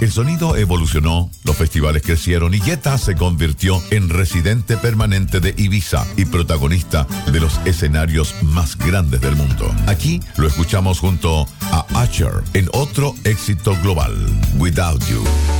El sonido evolucionó, los festivales crecieron y Guetta se convirtió en residente permanente de Ibiza y protagonista de los escenarios más grandes del mundo. Aquí lo escuchamos junto a Usher en otro éxito global, Without You.